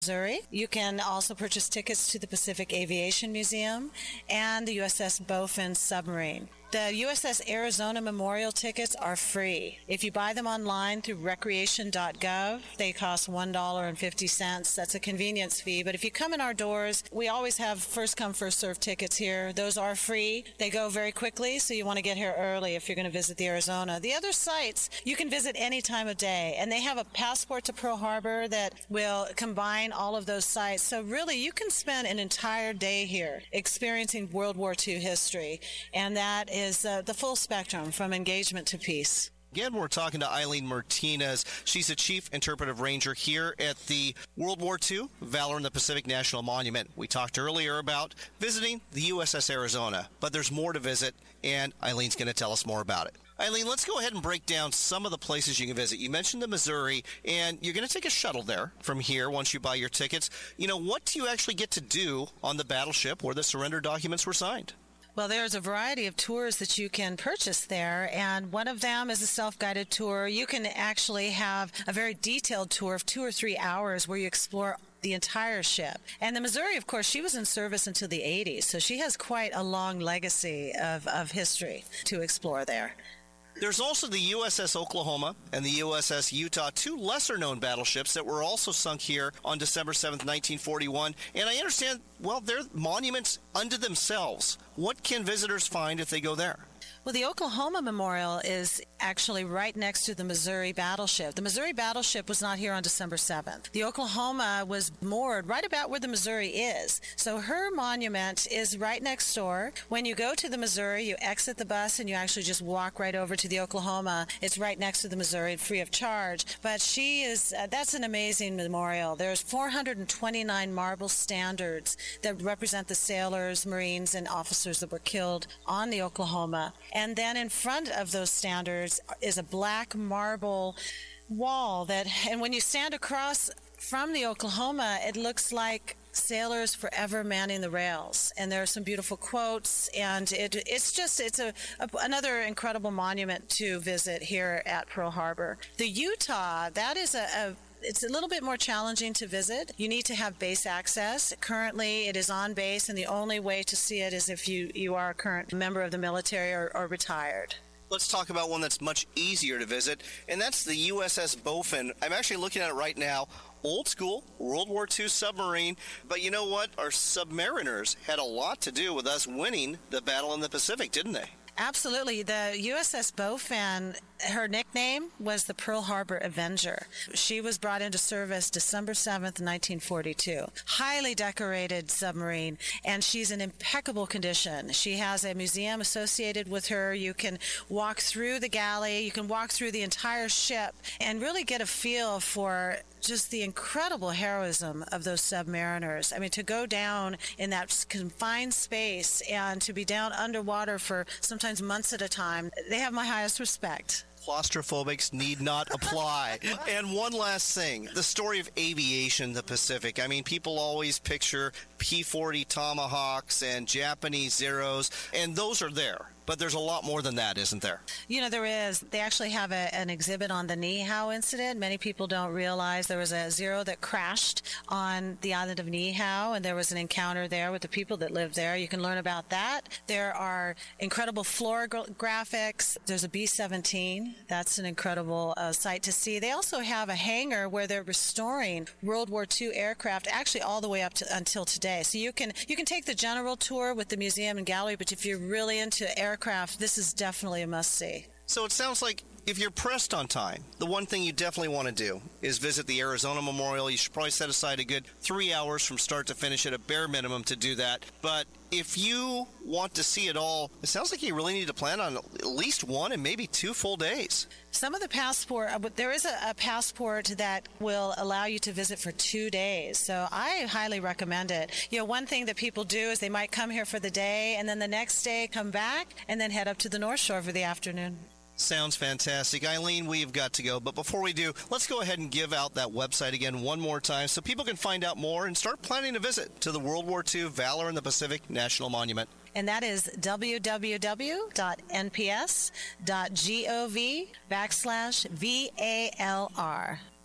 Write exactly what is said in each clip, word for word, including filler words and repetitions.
Missouri. You can also purchase tickets to the Pacific Aviation Museum and the U S S Bowfin submarine. The U S S Arizona Memorial tickets are free. If you buy them online through recreation dot gov, they cost one dollar and fifty cents. That's a convenience fee. But if you come in our doors, we always have first come, first served tickets here. Those are free. They go very quickly, so you want to get here early if you're going to visit the Arizona. The other sites you can visit any time of day, and they have a passport to Pearl Harbor that will combine all of those sites. So really, you can spend an entire day here experiencing World War Two history, and that is is uh, the full spectrum from engagement to peace. Again, we're talking to Eileen Martinez. She's a Chief Interpretive Ranger here at the World War Two Valor in the Pacific National Monument. We talked earlier about visiting the U S S Arizona, but there's more to visit, and Eileen's going to tell us more about it. Eileen, let's go ahead and break down some of the places you can visit. You mentioned the Missouri, and you're going to take a shuttle there from here once you buy your tickets. You know, what do you actually get to do on the battleship where the surrender documents were signed? Well, there's a variety of tours that you can purchase there, and one of them is a self-guided tour. You can actually have a very detailed tour of two or three hours where you explore the entire ship. And the Missouri, of course, she was in service until the eighties, so she has quite a long legacy of, of history to explore there. There's also the U S S Oklahoma and the U S S Utah, two lesser-known battleships that were also sunk here on December seventh, nineteen forty-one. And I understand, well, they're monuments unto themselves. What can visitors find if they go there? Well, the Oklahoma Memorial is actually right next to the Missouri battleship. The Missouri battleship was not here on December seventh. The Oklahoma was moored right about where the Missouri is. So her monument is right next door. When you go to the Missouri, you exit the bus and you actually just walk right over to the Oklahoma. It's right next to the Missouri, free of charge. But she is, uh, that's an amazing memorial. There's four hundred twenty-nine marble standards that represent the sailors, Marines, and officers that were killed on the Oklahoma. And then in front of those standards is a black marble wall that, and when you stand across from the Oklahoma, it looks like sailors forever manning the rails. And there are some beautiful quotes, and it, it's just, it's a, a another incredible monument to visit here at Pearl Harbor. The Utah, that is a, a it's a little bit more challenging to visit. You need to have base access. Currently, it is on base, and the only way to see it is if you, you are a current member of the military or, or retired. Let's talk about one that's much easier to visit, and that's the U S S Bowfin. I'm actually looking at it right now. Old school, World War Two submarine, but you know what? Our submariners had a lot to do with us winning the battle in the Pacific, didn't they? Absolutely. The U S S Bowfin, her nickname was the Pearl Harbor Avenger. She was brought into service December seventh, nineteen forty-two. Highly decorated submarine, and she's in impeccable condition. She has a museum associated with her. You can walk through the galley, you can walk through the entire ship, and really get a feel for just the incredible heroism of those submariners. I mean, to go down in that confined space and to be down underwater for sometimes months at a time, they have my highest respect. Claustrophobics need not apply. And one last thing, the story of aviation in the Pacific. I mean, people always picture P forty Tomahawks and Japanese Zeros, and those are there. But there's a lot more than that, isn't there? You know, there is. They actually have a, an exhibit on the Niihau incident. Many people don't realize there was a Zero that crashed on the island of Niihau, and there was an encounter there with the people that lived there. You can learn about that. There are incredible floor gra- graphics. There's a B seventeen. That's an incredible uh, sight to see. They also have a hangar where they're restoring World War Two aircraft, actually all the way up to until today. So you can you can take the general tour with the museum and gallery, but if you're really into aircraft, this is definitely a must-see. So it sounds like if you're pressed on time, the one thing you definitely want to do is visit the Arizona Memorial. You should probably set aside a good three hours from start to finish at a bare minimum to do that. But if you want to see it all, it sounds like you really need to plan on at least one and maybe two full days. Some of the passport, there is a, a passport that will allow you to visit for two days. So I highly recommend it. You know, one thing that people do is they might come here for the day and then the next day come back and then head up to the North Shore for the afternoon. Sounds fantastic. Eileen, we've got to go. But before we do, let's go ahead and give out that website again one more time so people can find out more and start planning a visit to the World War Two Valor in the Pacific National Monument. And that is www.nps.gov backslash VALR.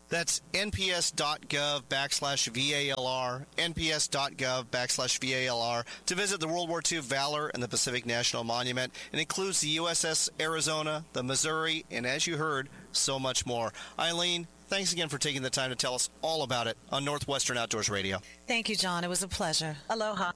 That's nps.gov backslash VALR, nps.gov backslash VALR, to visit the World War Two Valor and the Pacific National Monument. It includes the U S S Arizona, the Missouri, and as you heard, so much more. Eileen, thanks again for taking the time to tell us all about it on Northwestern Outdoors Radio. Thank you, John. It was a pleasure. Aloha.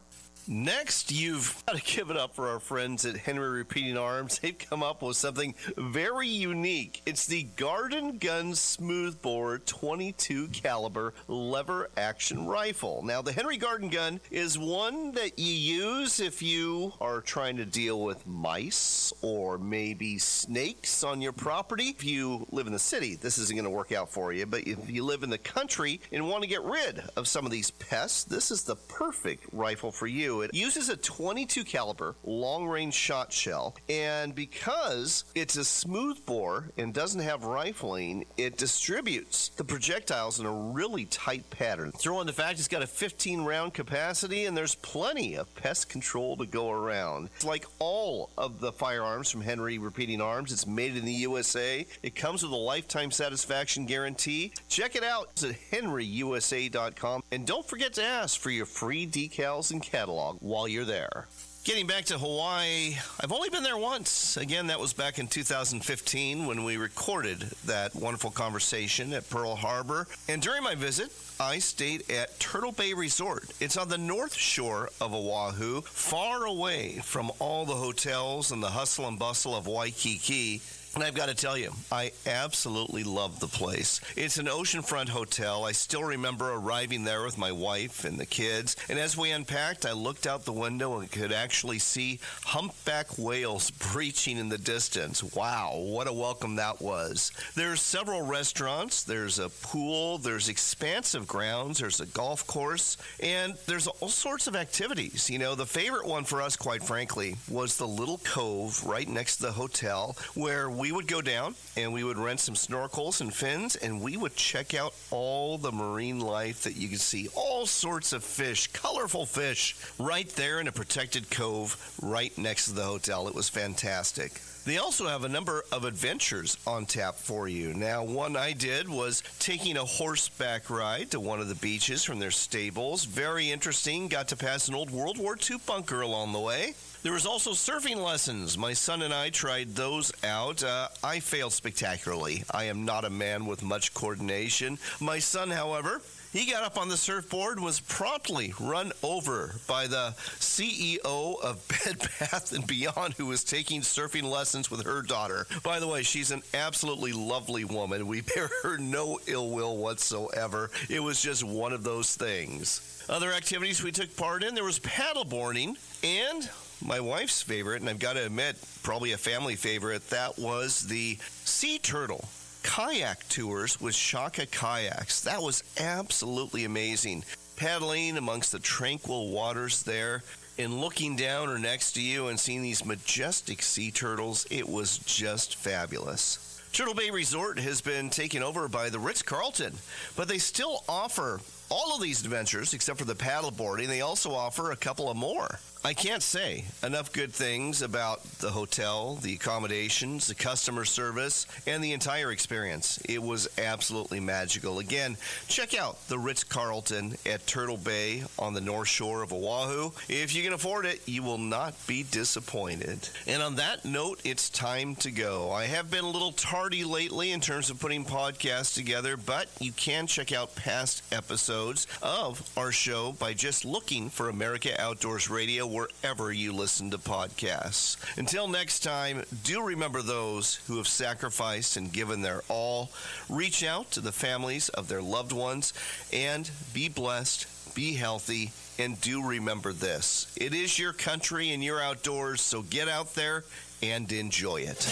Next, you've got to give it up for our friends at Henry Repeating Arms. They've come up with something very unique. It's the Garden Gun Smoothbore twenty-two caliber lever action rifle. Now, the Henry Garden Gun is one that you use if you are trying to deal with mice or maybe snakes on your property. If you live in the city, this isn't going to work out for you. But if you live in the country and want to get rid of some of these pests, this is the perfect rifle for you. It uses a twenty-two caliber long-range shot shell, and because it's a smooth bore and doesn't have rifling, it distributes the projectiles in a really tight pattern. Throw in the fact it's got a fifteen round capacity, and there's plenty of pest control to go around. It's like all of the firearms from Henry Repeating Arms. It's made in the U S A. It comes with a lifetime satisfaction guarantee. Check it out. It's at henry u s a dot com, and don't forget to ask for your free decals and catalog while you're there. Getting back to Hawaii, I've only been there once. Again, that was back in two thousand fifteen when we recorded that wonderful conversation at Pearl Harbor. And during my visit, I stayed at Turtle Bay Resort. It's on the north shore of Oahu, far away from all the hotels and the hustle and bustle of Waikiki. And I've got to tell you, I absolutely love the place. It's an oceanfront hotel. I still remember arriving there with my wife and the kids. And as we unpacked, I looked out the window and could actually see humpback whales breaching in the distance. Wow, what a welcome that was. There's several restaurants. There's a pool. There's expansive grounds. There's a golf course. And there's all sorts of activities. You know, the favorite one for us, quite frankly, was the little cove right next to the hotel where we would go down and we would rent some snorkels and fins, and we would check out all the marine life that you could see. All sorts of fish, colorful fish, right there in a protected cove right next to the hotel. It was fantastic. They also have a number of adventures on tap for you. Now, one I did was taking a horseback ride to one of the beaches from their stables. Very interesting. Got to pass an old World War Two bunker along the way. There was also surfing lessons. My son and I tried those out. Uh, I failed spectacularly. I am not a man with much coordination. My son, however, he got up on the surfboard and was promptly run over by the C E O of Bed Bath and Beyond, who was taking surfing lessons with her daughter. By the way, she's an absolutely lovely woman. We bear her no ill will whatsoever. It was just one of those things. Other activities we took part in, there was paddleboarding, and my wife's favorite, and I've got to admit, probably a family favorite, that was the sea turtle kayak tours with Shaka Kayaks. That was absolutely amazing. Paddling amongst the tranquil waters there and looking down or next to you and seeing these majestic sea turtles, it was just fabulous. Turtle Bay Resort has been taken over by the Ritz-Carlton, but they still offer all of these adventures except for the paddleboarding. They also offer a couple of more. I can't say enough good things about the hotel, the accommodations, the customer service, and the entire experience. It was absolutely magical. Again, check out the Ritz-Carlton at Turtle Bay on the north shore of Oahu. If you can afford it, you will not be disappointed. And on that note, it's time to go. I have been a little tardy lately in terms of putting podcasts together, but you can check out past episodes of our show by just looking for America Outdoors Radio wherever you listen to podcasts. Until next time, do remember those who have sacrificed and given their all. Reach out to the families of their loved ones and be blessed, be healthy, and do remember this. It is your country and your outdoors, so get out there and enjoy it.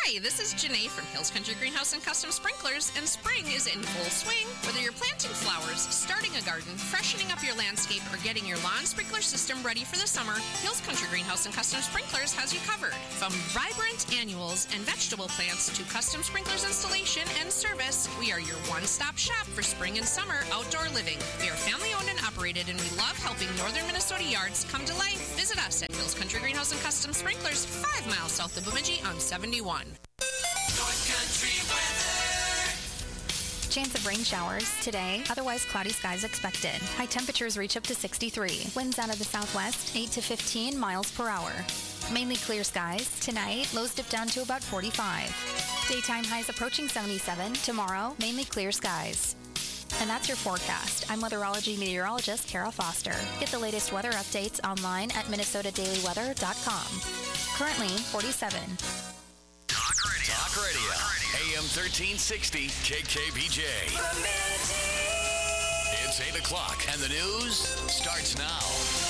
Hi, this is Janae from Hills Country Greenhouse and Custom Sprinklers, and spring is in full swing. Whether you're planting flowers, starting a garden, freshening up your landscape, or getting your lawn sprinkler system ready for the summer, Hills Country Greenhouse and Custom Sprinklers has you covered. From vibrant annuals and vegetable plants to custom sprinklers installation and service, we are your one-stop shop for spring and summer outdoor living. We are family-owned and operated, and we love helping northern Minnesota yards come to life. Visit us at Hills Country Greenhouse and Custom Sprinklers, five miles south of Bemidji on seventy-one. North Country weather. Chance of rain showers today, otherwise cloudy skies expected. High temperatures reach up to sixty-three. Winds out of the southwest, eight to fifteen miles per hour. Mainly clear skies. Tonight, lows dip down to about forty-five. Daytime highs approaching seventy-seven. Tomorrow, mainly clear skies. And that's your forecast. I'm weatherology meteorologist Kara Foster. Get the latest weather updates online at minnesota daily weather dot com. Currently, forty-seven. Talk Radio. Talk Radio. A M thirteen sixty K K B J. It's eight o'clock and the news starts now.